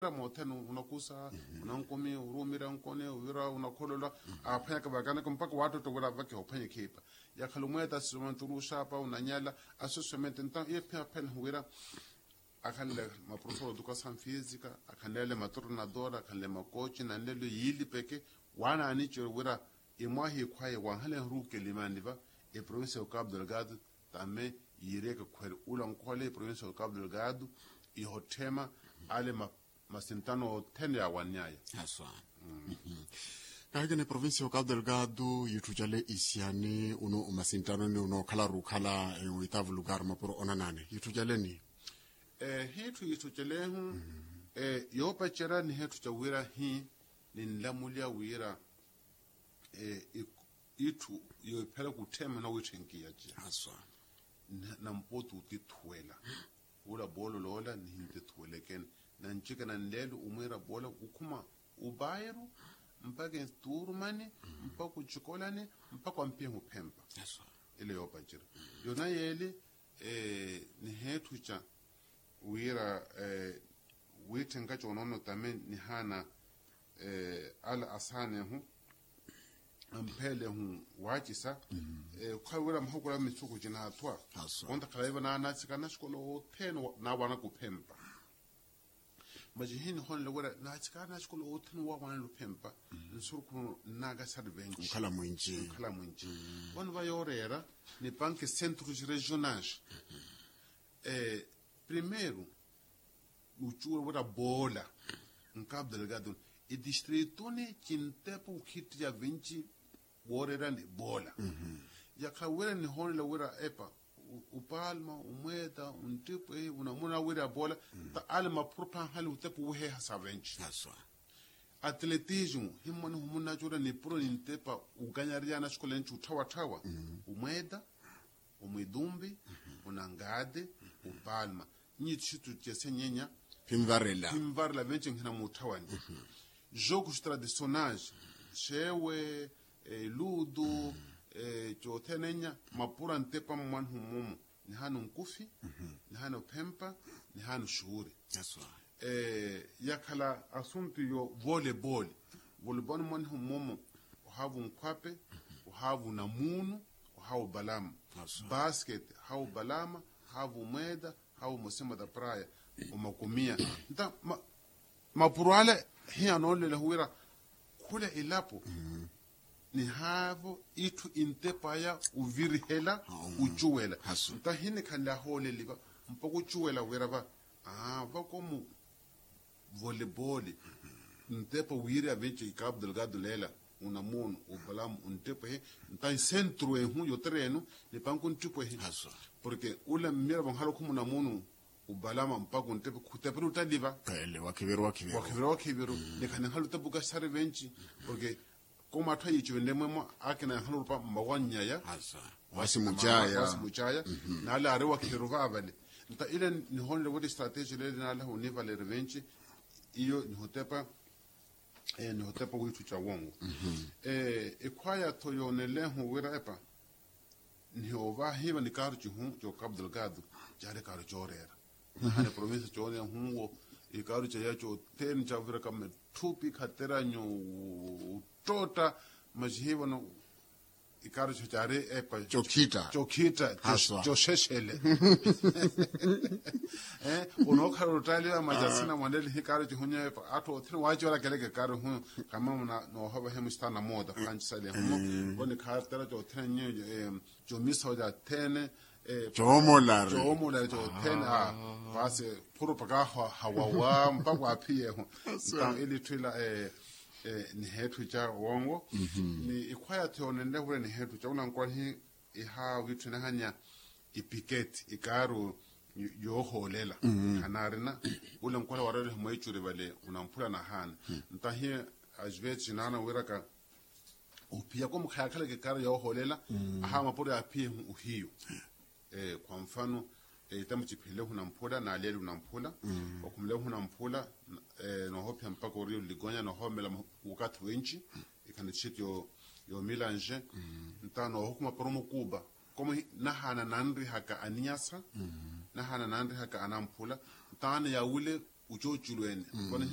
moteno unakusa unankomi urumira nkone uvira unakolola aphanya kabakana mpaka watu tokura vake ophanya kipa ya khalumeta simanturusha pa unanyala asosamente nta yepa pen huira akalle ma professor educação física akanele ma tornadora akanele ma coach na nelo yili peke wana ani chwira imwahi kwaye wanhale ruke limandiva e província do Cabo Delgado também ireka kwel ulan kwale província do Cabo Delgado I hotema ale masintano tende ya wanyaya aswa kagene province ya Cabo Delgado yitujale isiani uno masintano ni uno kala rukala itavu lugar mapuro onanane yitujale ni hitu yitujale hu yopa chera ni hitu chawira hi ni nlamulia wira itu yopela kutema na wichengia aswa na mpotu utitwela ula bolo lola ni hintitweleken na nchika na ndelu umwira bola ukuma ubairu mpaka turmani mpaka uchikolane mpaka mpingu pempa ile yopa jira yona yeli ni hetu cha wira witenga chonono tame ni hana ala asane hu ampele hu wachisa kwa wira mhukula mitsuku jina atwa onda kalaiva na anasika na shkolo teno na wana kupempa majihini hon le wira na chika na shkolo teno wa wana kupempa nsurku naga sarvenji kala mwinji wana va yorera ni banque centros regionais primeiro uchuwa wira bola em Cabo Delgado e distrito ne kintepo ukiti ya vinci worera ni bola ya kawera ni hon la wira epa upalma umweta untipo unamuna wira bola ta alma propa hali utepo uhe hasavenchi atletismo himoni humuna jura ni pro nintepa uganyaria na shkola nchu tawa umweda umidumbi unangade upalma ni chitu chese nyenya pimvarela venchi ngina mutawani jogos tradicionais chewe ludo chotenenya mapura ntepa mwan humumu ni hanu nkufi ni hanu pempa ni hanu shuhuri yakala asuntu yo volleyball mwan humumu uhavu nkwape uhavu namunu uhavu balama basket havu balama havu mweda havu musima da praia umakumia nta mapuruale hiya nolele huira kule ilapo ni havo itu intepaya uviri hela uchuwela nta hini kanda hole liba mpoko uchuwela wira ba bako mu volleyball ntepa wiri avenche Cabo Delgado lela unamono ubalamu untepa he nta centro hu yo terreno ni panko ntipo he porque ula mira banhalo kumu namono ubalama mpaka untepe kutepero utaliva kale wakiviru ne kana halu tabuka sare benchi porque como atwa yichwende mwemo akina halu pa mawanyaya wasimujaya na ala are wakiviru vavale nta ile ni honle wodi strategy le na ala univa le revenchi iyo ni hotepa witu cha wongo ekwaya toyonele hu wira epa ni ova hiva ni karu hu jo Cabo Delgado jare karu jorera hane province chone hungo ikaru cha yacho ten cha vira kama tupi khatera nyo tota majihiva no ikaru cha jare epa chokita josheshele unokaru talia majasina mwandeli hikaru cha hunya epa ato tini wachi wala keleke karu hu kama muna no hava hemu stana moda kanchi sali humo wani khatera cho ten nyo jo misa hoja tene chomola jo tena base puro paka hawawa mpaka apie ho ili twila ni hetu cha wongo ni ikwaya tionende hule ni hetu cha unankwa hi iha witu na hanya ipiket ikaru yoholela kanarina ule mkwala warele mweichure vale unampula na hana ntahi ajveti nana wiraka upia kwa mkhayakala kikaru yoholela aha mapura apie uhiyo kwa mfano itamu chipile hunampula na aliyeli hunampula wakumile hunampula no hopia mpaka urio ligonya no homela wakati wenchi ikanichiki yo milange ntano hukuma poromo kuba komo nahana nandri haka aniasa nahana nandri haka anampula ntane ya ule uchochulwene kone